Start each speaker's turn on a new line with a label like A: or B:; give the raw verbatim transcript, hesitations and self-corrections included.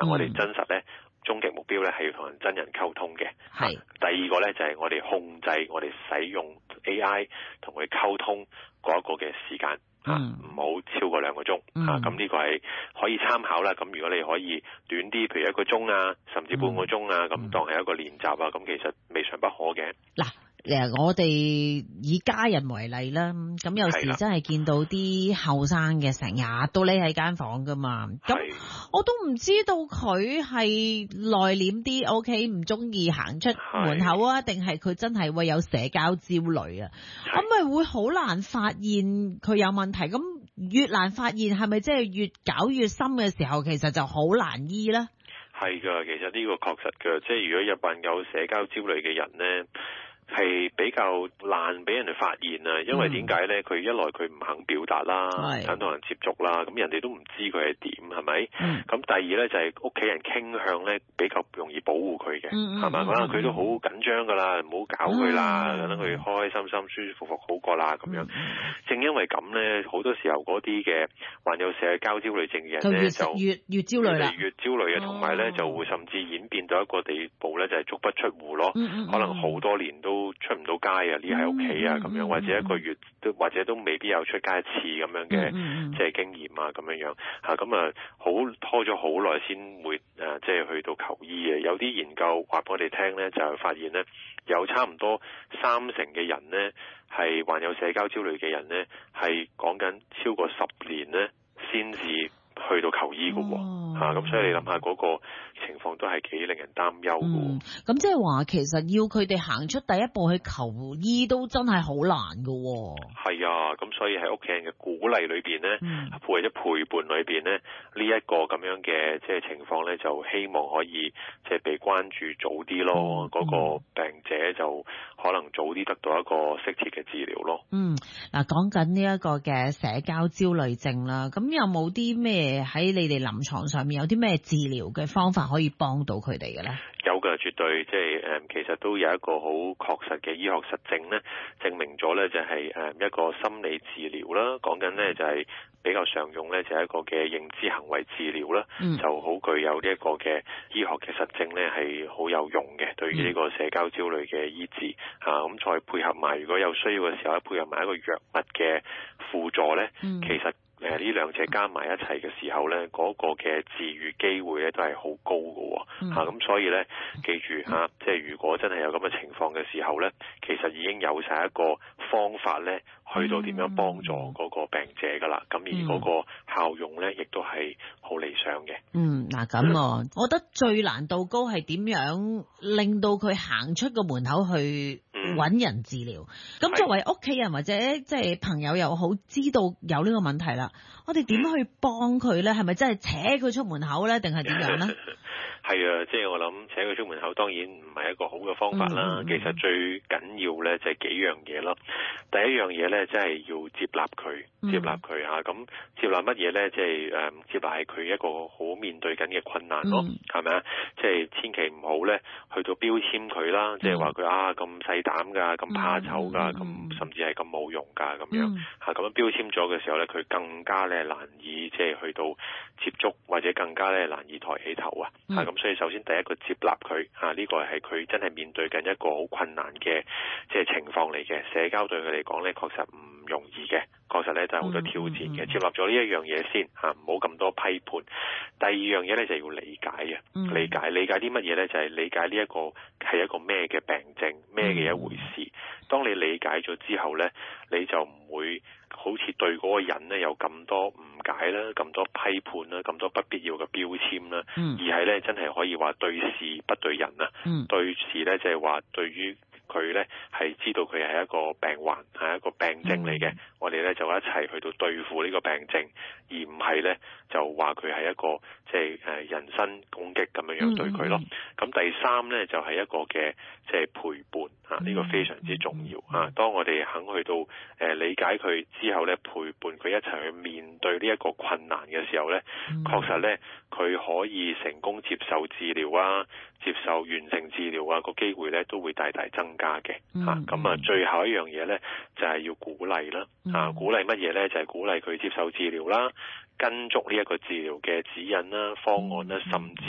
A: 啊，我哋真實咧終極目標咧係要同人真人溝通嘅。係、啊。第二個咧就係、是、我哋控制我哋使用 A I 同佢溝通嗰一個嘅時間。啊，唔好超過兩個鐘、嗯、啊！咁呢個係可以參考啦。咁如果你可以短啲，譬如一個鐘啊，甚至半個鐘啊，咁、嗯、當係一個練習啊，咁其實未嘗不可嘅。
B: 嗱，誒，我哋以家人為例啦，咁有時真係見到啲後生嘅成日都匿喺間房噶嘛，咁我都唔知道佢係內斂啲 ，OK， 唔中意行出門口啊，定係佢真係會有社交焦慮啊？咁咪會好難發現佢有問題，咁越難發現，係咪即係越搞越深嘅時候，其實就好難醫咧？
A: 係噶，其實呢個確實噶，即係如果入邊有社交焦慮嘅人咧，係比較難俾人哋發現啊，因為點解咧？佢一來佢唔肯表達啦，唔肯同人接觸啦，咁人哋都唔知佢係點，係咪？咁、嗯、第二咧就係屋企人傾向咧比較容易保護佢嘅，係咪？可能佢都好緊張噶啦，唔好搞佢啦，等佢開開心心、舒舒服服好過啦咁樣。嗯、正因為咁咧，好多時候嗰啲嘅患有社交焦慮症嘅人咧，就
B: 越越焦慮啦，
A: 越焦慮啊，同埋咧就會甚至演變到一個地步咧，就係足不出戶咯，嗯嗯嗯可能好多年都都出唔到街啊，匿喺屋企啊，咁樣、嗯、或者一個月都或者都未必有出街一次咁樣嘅，即係經驗啊，咁樣樣吓，咁啊好拖咗好耐先會誒，即係去到求醫嘅。有啲研究話俾我哋聽咧，就係發現咧，有差唔多三成嘅人咧係患有社交焦慮嘅人咧，係講緊超過十年咧先至去到求醫㗎喎，吓，咁所以你諗下嗰個情況都係幾令人擔憂㗎。
B: 咁即係話，其實要佢哋行出第一步去求醫，都真係好難㗎。
A: 係啊，咁所以喺屋企人嘅鼓勵裏邊咧，嗯、或者陪伴裏邊咧，呢、這、一個咁樣嘅即係情況咧，就希望可以即係被關注早啲咯。嗰、嗯、個病者就可能早啲得到一個適切嘅治療咯。
B: 嗯，嗱，講緊呢一個嘅社交焦慮症啦，咁有冇啲咩喺你哋臨床上面有啲咩治療嘅方法可以幫到佢哋嘅咧？
A: 有嘅，絕對，即係誒，其實都有一個好確實嘅醫學實證咧，證明咗咧就係誒一個心理治療啦。講緊咧就係比較常用咧就係一個嘅認知行為治療啦，嗯、就好具有呢一個嘅醫學嘅實證咧係好有用嘅，對於呢個社交焦慮嘅醫治嚇。咁、嗯啊、再配合埋如果有需要嘅時候咧，配合埋一個藥物嘅輔助咧，嗯、其實。誒，呢兩者加埋一齊嘅時候咧，嗰、那個嘅治癒機會咧都係好高嘅，吓、嗯，咁、啊、所以咧，記住吓、啊，即係如果真係有咁嘅情況嘅時候咧，其實已經有晒一個方法咧，去到點樣幫助嗰個病者噶啦，咁、嗯、而嗰個效用咧，亦都係好理想嘅。
B: 嗯，嗱咁、啊，我覺得最難度高係點樣令到佢行出個門口去揾人治療。咁、嗯、作為屋企人或者即係朋友又好，知道有呢個問題啦。我哋點去幫佢咧？係咪真係扯佢出門口咧？定係點樣咧？
A: 係啊，即係我諗扯佢出門口，當然唔係一個好嘅方法啦。嗯嗯、其實最緊要咧就係幾樣嘢咯。第一樣嘢咧，即係要接納佢，接納佢吓。咁、嗯、接納乜嘢咧？即係誒，接納係佢一個好面對緊嘅困難咯，係咪啊？即係千祈唔好咧去到標籤佢啦，即係話佢啊咁細膽噶，咁怕醜噶，咁、嗯嗯、甚至係咁冇用噶咁樣吓。咁、嗯、樣標籤咗嘅時候咧，佢更加咧難以即係去到接觸，或者更加咧難以抬起頭啊。吓、嗯，咁所以首先第一個接納佢吓，呢、這個係佢真係面對緊一個好困難嘅即係情況嚟嘅。社交對佢嚟講咧，確實唔容易嘅，確實咧就係好多挑戰嘅。嗯嗯、接納咗呢一樣嘢先吓，唔好咁多批判。第二樣嘢咧就係要理解啊，嗯、理解理解啲乜嘢咧就係、是、理解呢一個係一個咩嘅病症，咩嘅一回事。嗯、當你理解咗之後咧，你就唔會好似對嗰個人咧有咁多誤解啦，咁多批判啦，咁多不必要嘅標籤啦，嗯、而係咧真係可以話對事不對人啊，嗯、對事咧就係話對於佢咧係知道佢係一個病患，係一個病症嚟嘅，嗯、我哋咧就一齊去到對付呢個病症，而唔係咧就話佢係一個即係誒人身攻擊咁樣樣對佢咯。咁、嗯、第三咧就係、是、一個嘅即係陪伴啊，呢、這個非常之重要啊。當我哋肯去到誒、呃、理解佢之後咧，陪伴佢一齊去面對呢一個困難嘅時候咧，嗯、確實咧佢可以成功接受治療啊，接受完成治療啊，個機會咧都會大大增加嘅嚇。咁、嗯、啊，最後一樣嘢咧就係、是、要鼓勵啦，嗯、啊，鼓勵乜嘢咧？就係、是、鼓勵佢接受治療啦，跟足呢一個治療嘅指引啦、方案啦，甚至